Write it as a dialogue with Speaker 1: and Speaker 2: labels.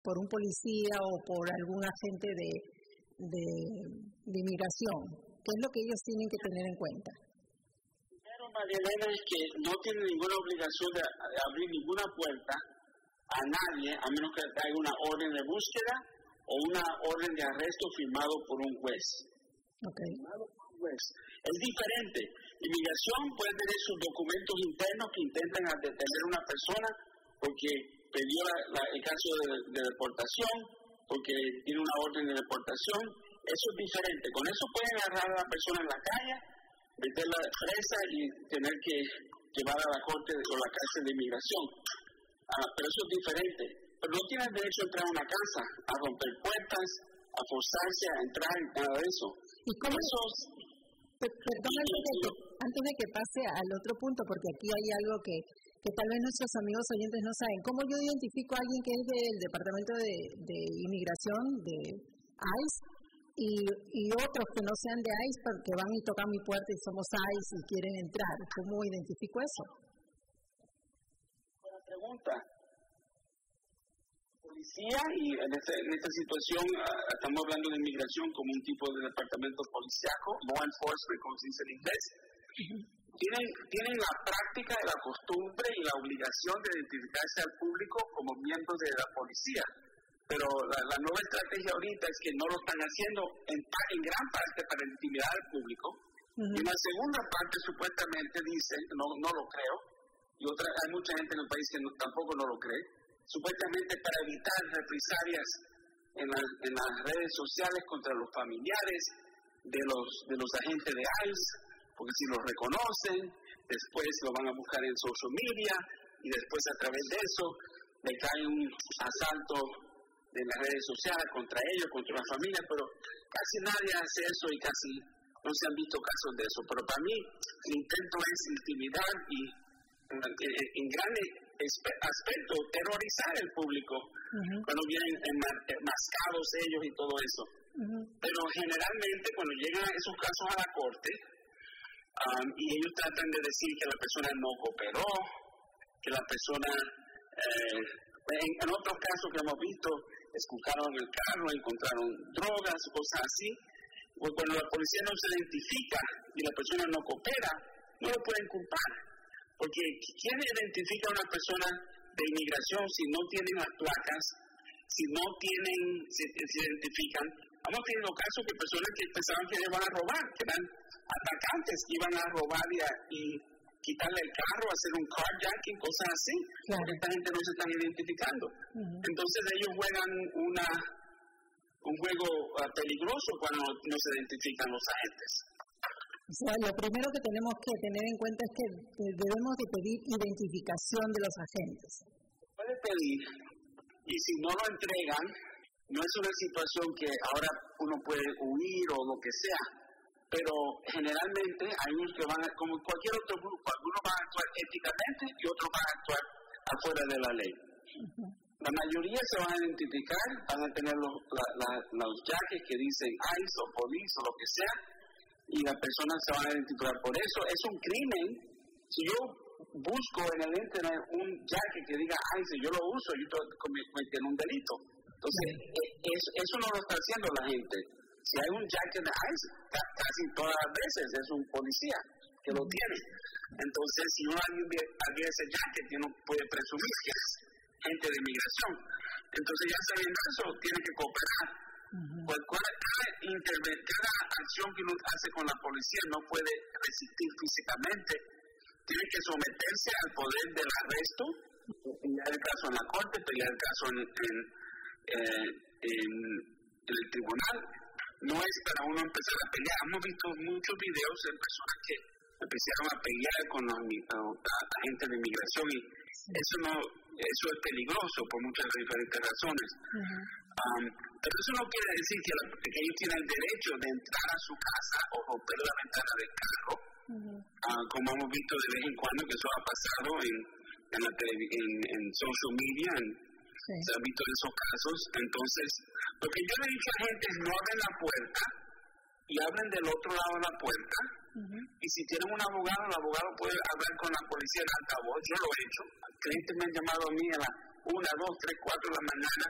Speaker 1: por un policía o por algún agente de inmigración? ¿Qué es lo que ellos tienen que tener en cuenta?
Speaker 2: Primero, María Elena, es que no tienen ninguna obligación de abrir ninguna puerta a nadie, a menos que haya una orden de búsqueda o una orden de arresto firmado por un juez.
Speaker 1: Okay.
Speaker 2: Es diferente. Inmigración puede tener sus documentos internos que intentan detener a una persona porque perdió el caso de deportación, porque tiene una orden de deportación. Eso es diferente. Con eso pueden agarrar a la persona en la calle, meterla presa y tener que llevar a la corte o la cárcel de inmigración. Pero eso es diferente. Pero no tienen derecho a entrar a una casa, a romper puertas, a forzarse a entrar, nada de eso.
Speaker 1: ¿Y cómo Perdón, antes de que pase al otro punto, porque aquí hay algo que tal vez nuestros amigos oyentes no saben. ¿Cómo yo identifico a alguien que es del Departamento de Inmigración, de ICE, y otros que no sean de ICE, que van y tocan mi puerta y somos ICE y quieren entrar? ¿Cómo identifico eso?
Speaker 2: Buena pregunta. Policía, y en esta situación estamos hablando de inmigración como un tipo de departamento policíaco, law enforcement, como se dice en inglés, tienen la práctica, la costumbre y la obligación de identificarse al público como miembros de la policía. Pero la nueva estrategia ahorita es que no lo están haciendo en gran parte para intimidar al público. Y en la segunda parte supuestamente dicen, no lo creo, y hay mucha gente en el país que tampoco no lo cree, supuestamente para evitar represalias en las redes sociales contra los familiares de los agentes de ICE, porque si los reconocen, después lo van a buscar en social media y después a través de eso le cae un asalto de las redes sociales contra ellos, contra la familia, pero casi nadie hace eso y casi no se han visto casos de eso. Pero para mí el intento es intimidar y en gran aspecto terrorizar al público cuando vienen enmascados ellos y todo eso. Pero generalmente cuando llegan esos casos a la corte y ellos tratan de decir que la persona no cooperó, que la persona en otros casos que hemos visto escucharon el carro, encontraron drogas, cosas así, pues cuando la policía no se identifica y la persona no coopera, no lo pueden culpar. Porque ¿quién identifica a una persona de inmigración si no tienen las placas, si no tienen, se identifican? Hemos tenido casos de personas que pensaban que iban a robar, que eran atacantes que iban a robar y quitarle el carro, hacer un carjacking, cosas así, porque esta gente no se están identificando. Entonces ellos juegan un juego peligroso cuando no se identifican los agentes.
Speaker 1: O sea, lo primero que tenemos que tener en cuenta es que debemos de pedir identificación de los agentes.
Speaker 2: Puede pedir, y si no lo entregan, no es una situación que ahora uno puede huir o lo que sea, pero generalmente hay unos que van a, como cualquier otro grupo, algunos van a actuar éticamente y otros van a actuar afuera de la ley. La mayoría se van a identificar, van a tener los jackets que dicen ICE o police o lo que sea, y las personas se van a identificar por eso. Es un crimen. Si yo busco en el internet un jacket que diga ICE, yo lo uso, yo estoy cometiendo un delito. Entonces, eso no lo está haciendo la gente. Si hay un jacket de ICE, casi todas las veces es un policía que lo tiene. Entonces, si alguien ve ese jacket, uno puede presumir que es gente de inmigración. Entonces, ya sabiendo eso, tiene que cooperar. Cada acción que uno hace con la policía no puede resistir físicamente. Tiene que someterse al poder del arresto, pelear el caso en la corte, pelear el caso en el tribunal. No es para uno empezar a pelear. Hemos visto muchos videos de personas que empezaron a pelear con los agentes de inmigración y eso es peligroso por muchas diferentes razones. Pero eso no quiere decir que ellos tienen el derecho de entrar a su casa o romper la ventana del carro, como hemos visto de vez en cuando que eso ha pasado en social media. Se han visto esos casos. Entonces, lo que yo le he dicho a la gente es no abren la puerta y abren del otro lado de la puerta. Y si tienen un abogado, el abogado puede hablar con la policía en altavoz. Yo lo he hecho. Clientes me han llamado a mí a las 1, 2, 3, 4 de la mañana